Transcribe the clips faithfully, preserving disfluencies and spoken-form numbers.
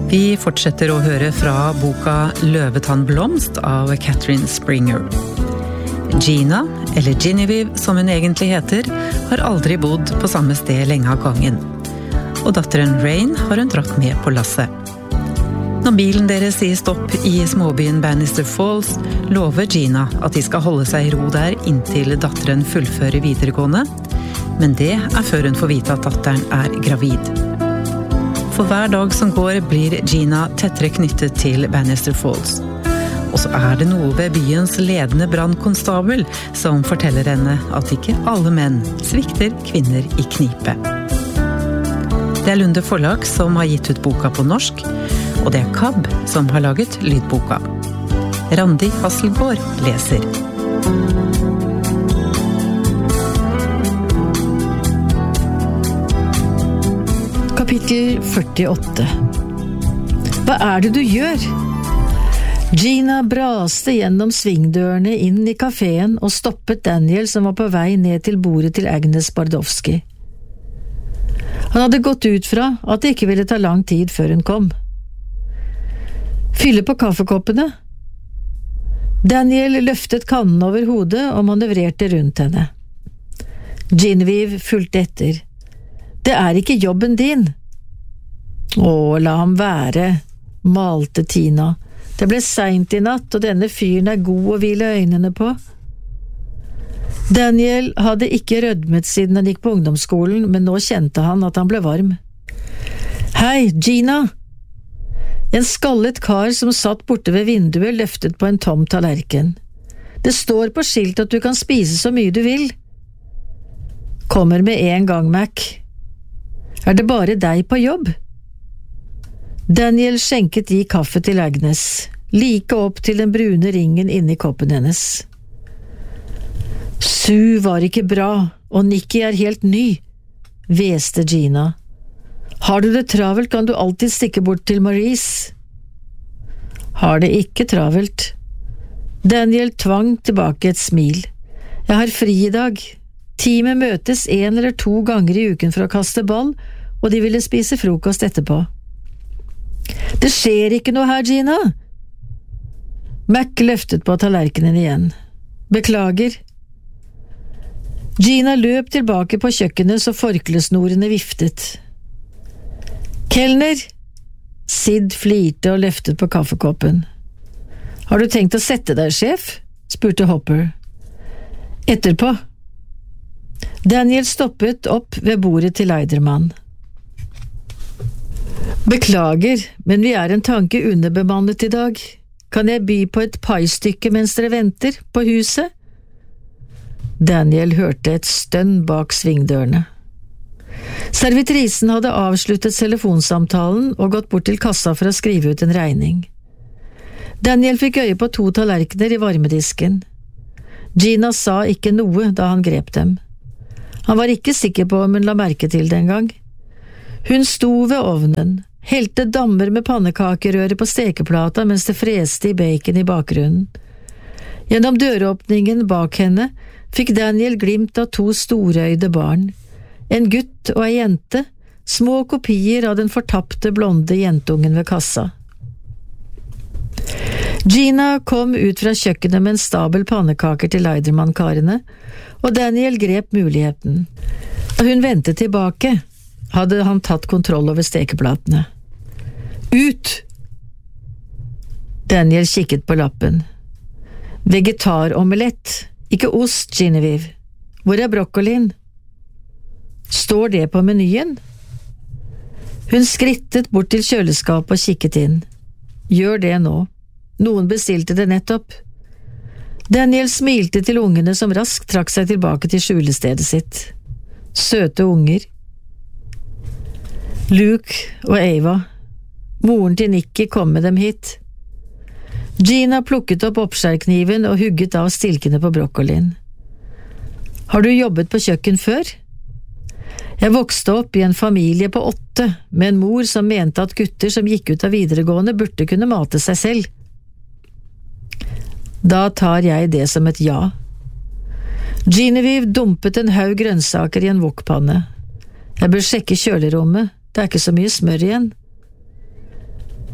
Vi fortsetter å høre fra boka Løvetannblomst av Catherine Springer. Gina, eller Genevieve som hun egentlig heter, har aldri bodd på samme sted lenge av gangen. Og datteren Rain har hun dratt med på lasset. Når bilen deres sier stopp i småbyen Bannister Falls, lover Gina at de skal holde seg i ro der inntil datteren fullfører videregående, men det er før hun får vite at datteren er gravid. For hver dag som går blir Gina tettere knyttet til Bannister Falls. Og så er det noe ved byens ledende brandkonstabel som forteller henne at ikke alle menn svikter kvinner i knipe. Det er Lunde Forlag som har gitt ut boka på norsk, og det er K A B som har laget lydboka. Randi Hasselgaard leser. Kapittel førtiåtte. Hva er det du gjør? Gina braste gjennom svingdørene inn i kaféen og stoppet Daniel som var på vei ned til bordet til Agnes Bardowski. Han hadde gått ut fra at det ikke ville ta lang tid før hun kom. Fylle på kaffekoppene. Daniel løftet kannen over hodet og manøvrerte rundt henne. Genevieve fulgte etter. Det er ikke jobben din. Å, la ham være, malte Tina. Det ble sent i natt, og denne fyren er god å hvile øynene på. Daniel hadde ikke rødmet siden han gikk på ungdomsskolen, men nå kjente han at han ble varm. Hei, Gina! En skallet kar som satt borte ved vinduet løftet på en tom tallerken. Det står på skilt at du kan spise så mye du vil. Kommer med en gang, Mac. Er det bare deg på jobb? Daniel skjenket i kaffe til Agnes, like opp til den brune ringen inni koppen hennes. Sue var ikke bra, og Nikki er helt ny, hveste Gina. Har du det travelt, kan du alltid stikke bort til Maurice. Har det ikke travelt. Daniel tvang tilbake et smil. Jeg har fri i dag. Teamet møtes en eller to ganger i uken for å kaste ball, og de ville spise frokost etterpå. Det skjer ikke noe her, Gina. Mac løftet på tallerkenen igjen. Beklager. Gina løp tilbake på kjøkkenet så forklesnorene viftet. Kelner! Sid flirte og løftet på kaffekoppen. Har du tenkt å sette deg, sjef? Spurte Hopper. Etterpå. Daniel stoppet opp ved bordet til Leidermann. Beklager, men vi er en tanke underbemannet i dag. Kan jeg by på et paistykke mens dere venter på huset? Daniel hørte et stønn bak svingdørene. Servitrisen hadde avsluttet telefonsamtalen og gått bort til kassa for å skrive ut en regning. Daniel fikk øye på to tallerkener i varmedisken. Gina sa ikke noe da han grep dem. Han var ikke sikker på om hun la merke til det engang. Hun sto ved ovnen, helte dammer med pannekakerøre på stekeplata mens det freste i bacon i bakgrunnen. Gjennom døråpningen bak henne fikk Daniel glimt av to storøyde barn, en gutt og ei jente, små kopier av den fortapte blonde jentungen ved kassa. Gina kom ut fra kjøkkenet med en stabel pannekaker til Leidermann-karene, og Daniel grep muligheten. Da hun vendte tilbake, hadde han tatt kontroll over stekeplatene. Ut! Daniel kikket på lappen. Vegetaromelett, ikke ost, Genevieve. Hvor er brokkolien? Står det på menyen? Hun skrittet bort til kjøleskapet og kikket inn. Gjør det nå. Noen bestilte det nettopp. Daniel smilte til ungene som raskt trakk seg tilbake til skjulestedet sitt. Søte unger. Luke og Ava. Moren til Nikki kom med dem hit. Gina plukket opp oppskjærkniven og hugget av stilkene på brokkolien. Har du jobbet på kjøkken før? Jeg vokste opp i en familie på åtte, med en mor som mente at gutter som gikk ut av videregående burde kunne mate seg selv. Da tar jeg det som et ja. Genevieve dumpet en haug grønnsaker i en wokpanne. Jeg bør sjekke kjølerommet, det er ikke så mye smør igjen.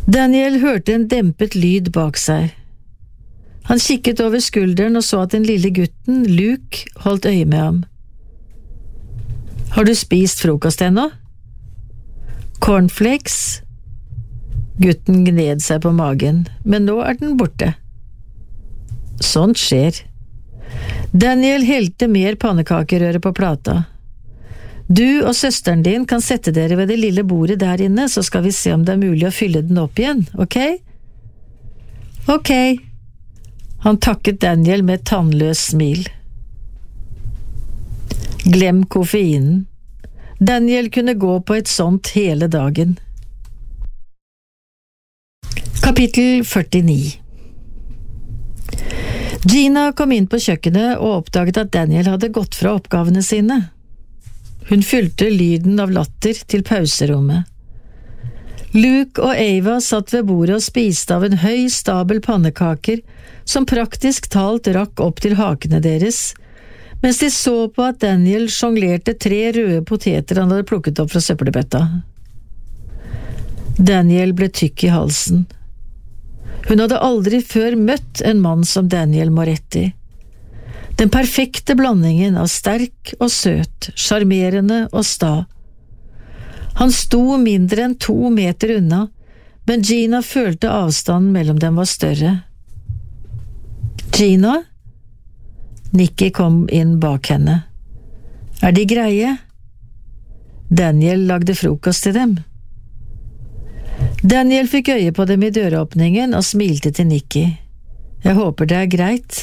Daniel hørte en dempet lyd bak seg. Han kikket over skulderen og så at den lille gutten, Luke, holdt øye med ham. Har du spist frokost ennå? Cornflakes? Gutten gned seg på magen, men nå er den borte. Sånt skjer. Daniel helte mer pannekakerøre på plata. Du og søsteren din kan sette dere ved det lille bordet der inne, så skal vi se om det er mulig å fylle den opp igjen, ok? Ok. Han takket Daniel med et tannløs smil. Glem koffeinen. Daniel kunne gå på et sånt hele dagen. Kapittel førtini. Gina kom inn på kjøkkenet og oppdaget at Daniel hadde gått fra oppgavene sine. Hun fylte lyden av latter til pauserommet. Luke og Ava satt ved bordet og spiste av en høy stabel pannekaker som praktisk talt rakk opp til hakene deres, mens de så på at Daniel sjonglerte tre røde poteter han hadde plukket opp fra søppelbøtta. Daniel ble tykk i halsen. Hun hadde aldri før møtt en mann som Daniel Moretti. Den perfekte blandingen av sterk og søt, sjarmerende og sta. Han sto mindre enn to meter unna, men Gina følte avstanden mellom dem var større. Gina? Nikki kom inn bak henne. Er de greie? Daniel lagde frokost til dem. Daniel fikk øye på dem i døråpningen og smilte til Nikki. Jeg håper det er greit.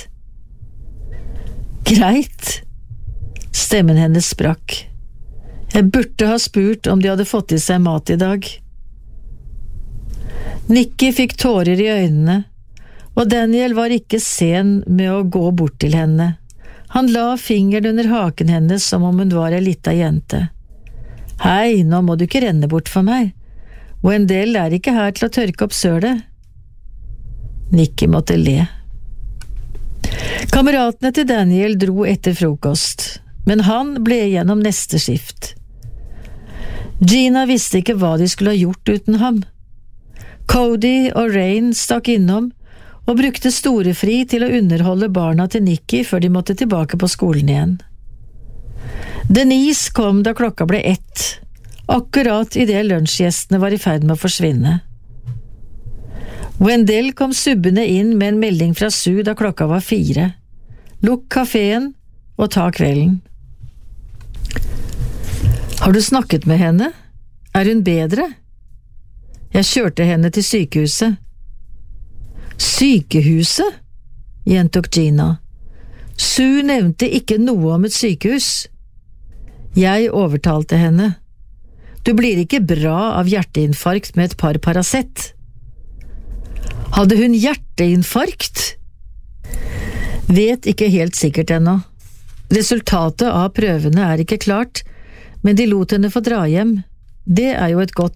Greit? Stemmen hennes sprakk. Jeg burde ha spurt om de hadde fått i seg mat i dag. Nikki fikk tårer i øynene, og Daniel var ikke sen med å gå bort til henne. Han la fingeren under haken hennes som om hun var ei lita jente. Hei, nå må du ikke renne bort for meg. Wendell er ikke her til å tørke opp sølet. Nikki måtte le. Kameratene til Daniel dro etter frokost, men han ble igjennom neste skift. Gina visste ikke hva de skulle ha gjort uten ham. Cody og Rain stakk innom og brukte storefri til å underholde barna til Nikki før de måtte tilbake på skolen igjen. Denise kom da klokka ble ett, akkurat i det lunsjgjestene var i ferd med å forsvinne. Wendell kom subbende inn med en melding fra Sue da klokka var fire. Lukk kaféen og ta kvelden. Har du snakket med henne? Er hun bedre? Jeg kjørte henne til sykehuset. Sykehuset? Gjentok Gina. Sue nevnte ikke noe om et sykehus. Jeg overtalte henne. Du blir ikke bra av hjerteinfarkt med et par Paracet. Hadde hun hjerteinfarkt? Vet ikke helt sikkert ennå. Resultatet av prøvene er ikke klart, men de lot henne få dra hjem. Det er jo et godt